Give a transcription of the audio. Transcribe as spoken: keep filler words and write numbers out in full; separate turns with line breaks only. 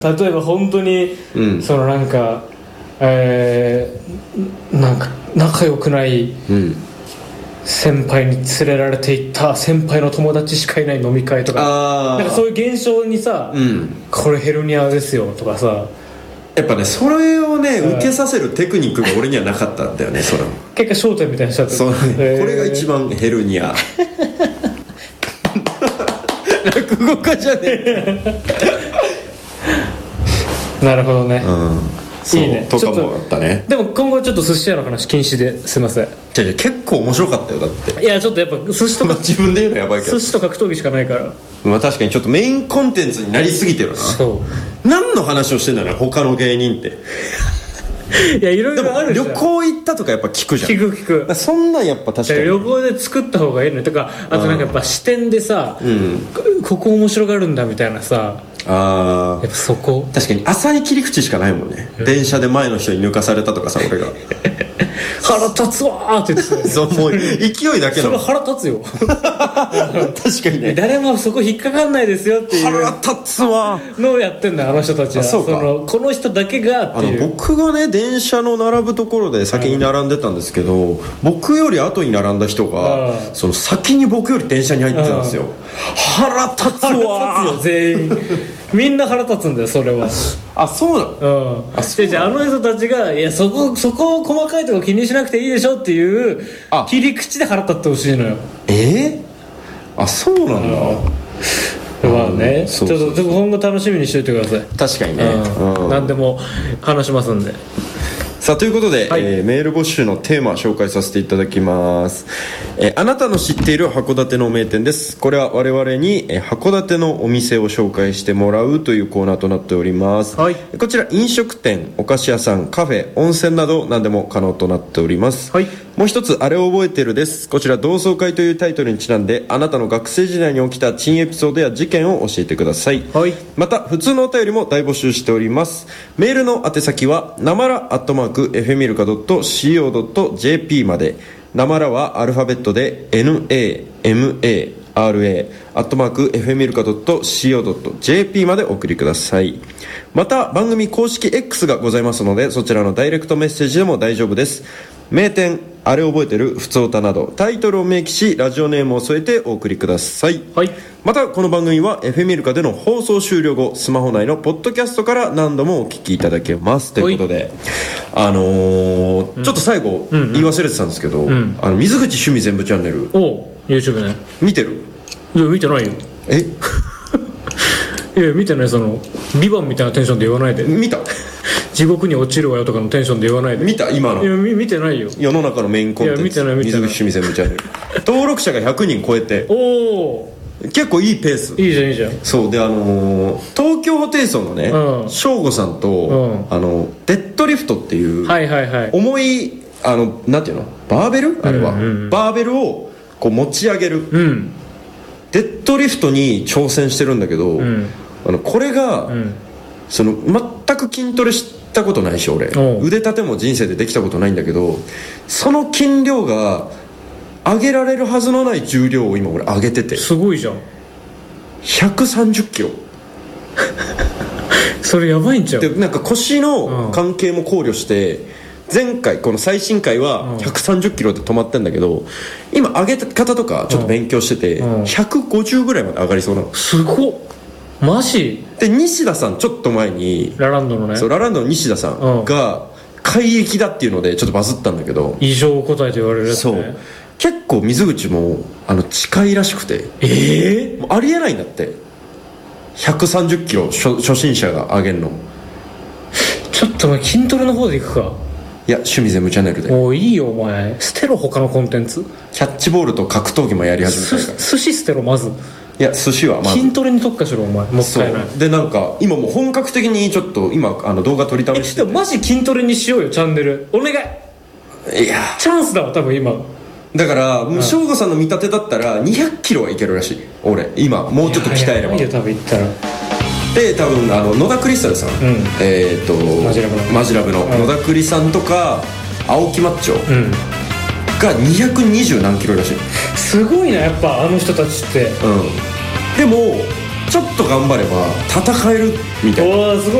例えば本当に、
うん、
そのなんか、えー、なんか仲良くない先輩に連れられていった先輩の友達しかいない飲み会とか、なんかそういう現象にさ、うん、これヘルニアですよとかさ、
やっぱねそれをね、うん、受けさせるテクニックが俺にはなかったんだよね。それ
結果焦点みたいにしちゃって、
そう、ね、えー、これが一番ヘルニア落語家じゃねえ
なるほどね、
うん、いいねとかもあったね。
でも今後ちょっと寿司屋の話禁止ですいません。
じゃじゃ結構面白かったよ。だって
いやちょっとやっぱ寿司とか
自分で言うのやばいけど
寿司と格闘技しかないから、
まあ確かにちょっとメインコンテンツになりすぎてるな。
そう
何の話をしてんだろう他の芸人って
いやいろいろあるじゃん。
旅行行ったとかやっぱ聞くじゃん。
聞く聞く。
そんなんやっぱ確かに
旅行で作った方がいいのとか、あとなんかやっぱ視点でさ、うん、ここ面白がるんだみたいなさ、
あ
やっぱそこ
確かに浅い切り口しかないもんね、うん、電車で前の人に抜かされたとかさ俺が
腹立つわーって言ってた、ね、
そうもう勢いだけの
それ腹立つよ
確かにね
誰もそこ引っかかんないですよっていう
腹立つわ
のをやってんだよあの人たちは。
そうか、
そのこの人だけがっていう。
あの僕がね電車の並ぶところで先に並んでたんですけど、うん、僕より後に並んだ人が、うん、その先に僕より電車に入ってたんですよ、うん、腹立つわ
腹立つよ全員みんな腹立つんだよそれは。
あそうなの、
うん、あそうなの。あの人たちがいやそこそこを細かいとこ気にしなくていいでしょっていう切り口で腹立ってほしいのよ。
えー、あそうなんだ、
うん、まあね、ちょっと今後楽しみにしておいてください。
確かにね、
うんうん、何でも話しますんで。
さあということで、
はい、
えー、メール募集のテーマ紹介させていただきます、えー、あなたの知っている函館の名店です。これは我々に、えー、函館のお店を紹介してもらうというコーナーとなっております、はい、こちら飲食店、お菓子屋さん、カフェ、温泉など何でも可能となっております、はい、もう一つあれを覚えてるです。こちら同窓会というタイトルにちなんであなたの学生時代に起きた珍エピソードや事件を教えてください、はい、また普通のお便りも大募集しております。メールの宛先はなまらアットマークエフエムイルカドットシーオードットジェーピー まで。なまらはアルファベットで ナマラ アットマーク エフエムイルカドットシーオードットジェーピー までお送りください。また番組公式 X がございますのでそちらのダイレクトメッセージでも大丈夫です。名店、あれ覚えてる、ふつおたなどタイトルを明記しラジオネームを添えてお送りください、はい、またこの番組は エフエムイルカでの放送終了後スマホ内のポッドキャストから何度もお聞きいただけますということで、あのーうん、ちょっと最後言い忘れてたんですけど、うんうん、あの水口趣味全部チャンネル
お YouTube ね
見てる？
いや見てないよ。
え
いや見てない。そのビバンみたいなテンションで言わないで。
見た？
地獄に落ちるわよとかのテンションで言わないで。
見た？今の。
いや見てないよ。
世の中のメインコンテンツ。
いや見てない見てない。
水口趣味全部チャンネル登録者がひゃくにん超えて
おお
結構いいペース。
いいじゃんいいじゃん。
そうであのー、東京ホテイソンのね省吾、うん、さんと、うん、あのデッドリフトっていう、
はいはいはい、
重いあのなんていうのバーベルあれは、うんうん、バーベルをこう持ち上げる、うん、デッドリフトに挑戦してるんだけど、うん、あのこれが、うん、その全く筋トレしたことないし俺腕立ても人生でできたことないんだけどその筋量が上げられるはずのない重量を今俺上げてて
すごいじゃん。
ひゃくさんじゅっキロ
それやばいんちゃう。
でなんか腰の関係も考慮して、うん、前回この最新回はひゃくさんじゅっキロで止まってんだけど今上げ方とかちょっと勉強してて、うん、ひゃくごじゅうぐらいまで上がりそうなの。
すごっマジで。
西田さんちょっと前に
ラランドのね
そうラランドの西田さんが怪力だっていうのでちょっとバズったんだけど
異常答えと言われるやつね。
そう結構水口もあの近いらしくて
え
えー、ありえないんだってひゃくさんじゅっキロ 初, 初心者が上げるの。
ちょっとお前筋トレの方でいくか。
いや趣味全部チャンネルで。
もういいよお前捨てろ他のコンテンツ。
キャッチボールと格闘技もやり始めたから
寿司捨てろまず。
いや寿司はまず
筋トレに特化しろお前。もったいない。
でなんか今もう本格的にちょっと今あの動画撮り試してて、
マジ筋トレにしようよチャンネルお願い。
いや
チャンスだわ多分今
だから省吾さんの見立てだったらにひゃくキロはいけるらしい俺今もうちょっと鍛えれば。いやいやいや多分いったらで多分あの野田クリスタルさん、うん、えっ、ー、と
マジラブの
マジラブの野田クリさんとか青木マッチョ、うんがにひゃくにじゅう何キロらしい。
すごいなやっぱあの人たちって、
うん、でもちょっと頑張れば戦えるみたいな。
おーすごい